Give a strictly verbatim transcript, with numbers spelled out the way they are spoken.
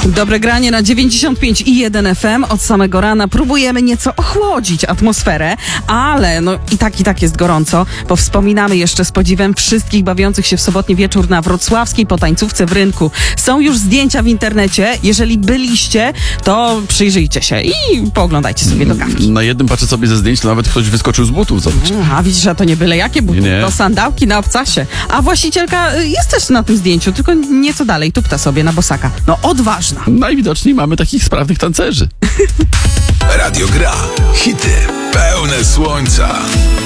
Dobre granie na dziewięćdziesiąt pięć i jeden F M. Od samego rana próbujemy nieco ochłodzić atmosferę, ale no i tak, i tak jest gorąco, bo wspominamy jeszcze z podziwem wszystkich bawiących się w sobotni wieczór na wrocławskiej potańcówce w Rynku. Są już zdjęcia w internecie. Jeżeli byliście, to przyjrzyjcie się i pooglądajcie sobie do kawki. Na jednym patrzę sobie ze zdjęć, to nawet ktoś wyskoczył z butów. Zobacz. A widzisz, że to nie byle jakie buty, Nie. to sandałki na obcasie. A właścicielka jest też na tym zdjęciu, tylko nieco dalej, tupta sobie na bosaka. No odważna. Najwidoczniej mamy takich sprawnych tancerzy. Radio Gra. Hity pełne słońca.